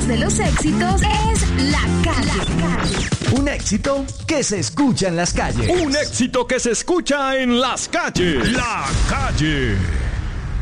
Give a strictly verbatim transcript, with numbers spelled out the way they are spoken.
voz de los éxitos es La Calle. La Calle. Un éxito que se escucha en las calles. Un éxito que se escucha en las calles. La Calle.